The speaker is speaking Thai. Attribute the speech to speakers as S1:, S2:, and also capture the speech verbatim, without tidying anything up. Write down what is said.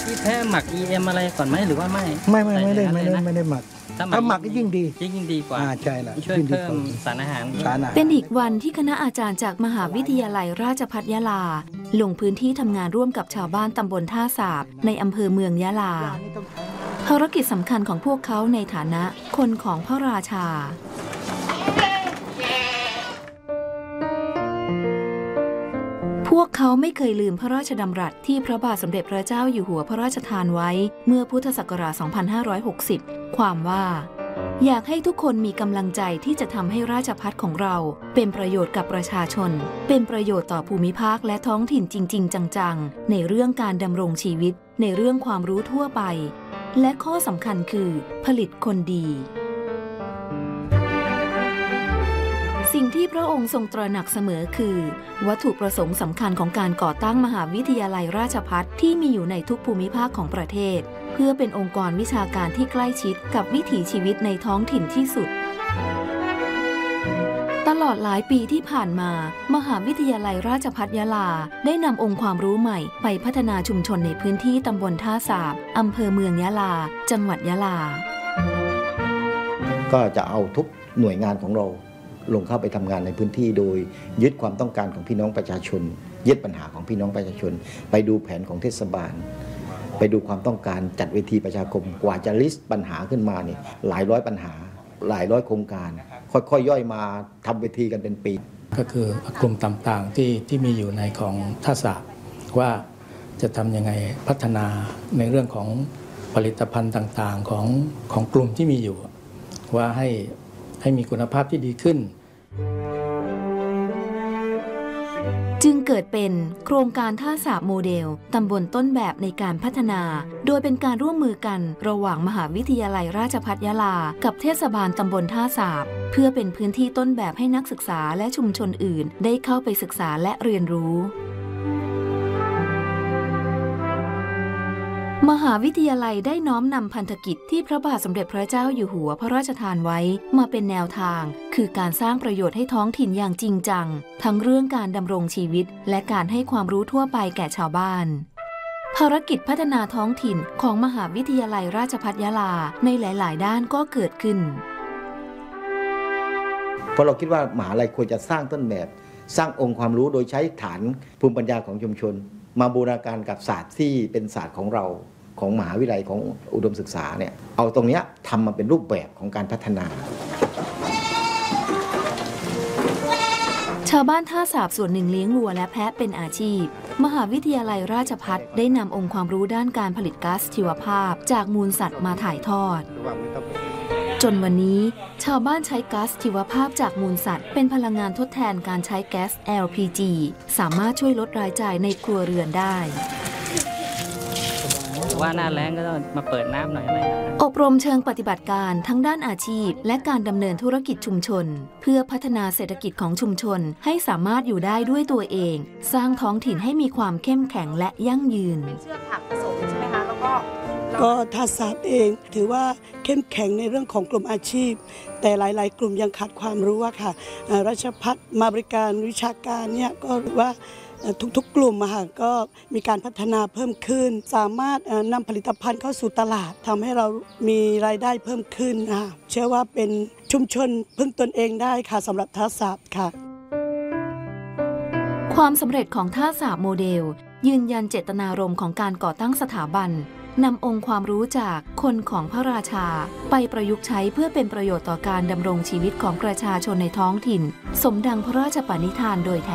S1: ที่แท้หมัก อี เอ็ม อะไรก่อนไหมหรือว่าไม่
S2: ไม่ไม่ไม่ได้ไม่ได้ไม่ได้หมักถ้าหมักก็ยิ่งดี
S1: ยิ่งดีกว่า
S2: ใช่ละ
S1: ช่วยเพิ่มสารอาหาร
S3: เป็นอีกวันที่คณะอาจารย์จากมหาวิทยาลัยราชภัฏยะลาลงพื้นที่ทำงานร่วมกับชาวบ้านตำบลท่าสาบในอำเภอเมืองยะลาภารกิจสำคัญของพวกเขาในฐานะคนของพระราชาพวกเขาไม่เคยลืมพระราชดำรัสที่พระบาทสมเด็จพระเจ้าอยู่หัวพระราชทานไว้เมื่อพุทธศักราช สองพันห้าร้อยหกสิบ ความว่าอยากให้ทุกคนมีกำลังใจที่จะทำให้ราชภัฏของเราเป็นประโยชน์กับประชาชนเป็นประโยชน์ต่อภูมิภาคและท้องถิ่นจริงๆจังๆในเรื่องการดำรงชีวิตในเรื่องความรู้ทั่วไปและข้อสำคัญคือผลิตคนดีสิ่งที่พระองค์ทรงตระหนักเสมอคือวัตถุประสงค์สำคัญของการก่อตั้งมหาวิทยาลัยราชภัฏที่มีอยู่ในทุกภูมิภาคของประเทศเพื่อเป็นองค์กรวิชาการที่ใกล้ชิดกับวิถีชีวิตในท้องถิ่นที่สุดตลอดหลายปีที่ผ่านมามหาวิทยาลัยราชภัฏยะลาได้นำองค์ความรู้ใหม่ไปพัฒนาชุมชนในพื้นที่ตำบลท่าสาบอำเภอเมืองยะลาจังหวัดยะลา
S4: ก็จะเอาทุกหน่วยงานของเราลงเข้าไปทำงานในพื้นที่โดยยึดความต้องการของพี่น้องประชาชนยึดปัญหาของพี่น้องประชาชนไปดูแผนของเทศบาลไปดูความต้องการจัดเวทีประชาคมกว่าจะลิสต์ปัญหาขึ้นมาเนี่ยหลายร้อยปัญหาหลายร้อยโครงการค่อยๆ ย่อยมาทำเวทีกันเป็นปี
S5: ก็คือกลุ่มต่างๆที่ที่มีอยู่ในของท่าสาบว่าจะทำยังไงพัฒนาในเรื่องของผลิตภัณฑ์ต่างๆของของกลุ่มที่มีอยู่ว่าให้ให้มีคุณภาพที่ดีขึ้น
S3: จึงเกิดเป็นโครงการท่าสาบโมเดลตำบลต้นแบบในการพัฒนาโดยเป็นการร่วมมือกันระหว่างมหาวิทยาลัยราชภัฏยะลากับเทศบาลตำบลท่าสาบเพื่อเป็นพื้นที่ต้นแบบให้นักศึกษาและชุมชนอื่นได้เข้าไปศึกษาและเรียนรู้มหาวิทยาลัยได้น้อมนำพันธกิจที่พระบาทสมเด็จพระเจ้าอยู่หัวพระราชทานไว้มาเป็นแนวทางคือการสร้างประโยชน์ให้ท้องถิ่นอย่างจริงจังทั้งเรื่องการดำรงชีวิตและการให้ความรู้ทั่วไปแก่ชาวบ้านภารกิจพัฒนาท้องถิ่นของมหาวิทยาลัยราชภัฏยะลาในหลายๆด้านก็เกิดขึ้น
S4: เพราะเราคิดว่ามหาลัยควรจะสร้างต้นแบบสร้างองค์ความรู้โดยใช้ฐานภูมิปัญญาของชุมชนมาบูรณาการกับศาสตร์ที่เป็นศาสตร์ของเราของมหาวิทยาลัยของอุดมศึกษาเนี่ยเอาตรงนี้ทำมาเป็นรูปแบบของการพัฒนา
S3: ชาวบ้านท่าสาบส่วนหนึ่งเลี้ยงวัวและแพะเป็นอาชีพมหาวิทยาลัยราชภัฏได้นำองค์ความรู้ด้านการผลิตก๊าซชีวภาพจากมูลสัตว์มาถ่ายทอดจนวันนี้ชาวบ้านใช้ก๊าซชีวภาพจากมูลสัตว์เป็นพลังงานทดแทนการใช้แก๊ส แอล พี จี สามารถช่วยลดรายจ่ายในครัวเรือนได้
S1: ว่าหน้าแล้งก็ต้องมาเปิดน้ำหน่อยไหม
S3: อบรมเชิงปฏิบัติการทั้งด้านอาชีพและการดำเนินธุรกิจชุมชนเพื่อพัฒนาเศรษฐกิจของชุมชนให้สามารถอยู่ได้ด้วยตัวเองสร้างท้องถิ่นให้มีความเข้มแข็งและยั่งยืน
S6: เป็นเชือกผักผสมใช่ไหมคะแล้วก็
S7: ก็ท่าสาบเองถือว่าเข้มแข็งในเรื่องของกลุ่มอาชีพแต่หลายๆกลุ่มยังขาดความรู้ว่าค่ะราชภัฏมาบริการวิชาการเนี่ยก็ว่าทุกๆกลุ่มอะค่ะก็มีการพัฒนาเพิ่มขึ้นสามารถนำผลิตภัณฑ์เข้าสู่ตลาดทำให้เรามีรายได้เพิ่มขึ้นนะคะเชื่อว่าเป็นชุมชนพึ่งตนเองได้ค่ะสำหรับท่าสาบค่ะ
S3: ความสำเร็จของท่าสาบโมเดลยืนยันเจตนารมณ์ของการก่อตั้งสถาบันนำองค์ความรู้จากคนของพระราชาไปประยุกต์ใช้เพื่อเป็นประโยชน์ต่อการดำรงชีวิตของประชาชนในท้องถิ่นสมดังพระราชปณิธานโดยแท้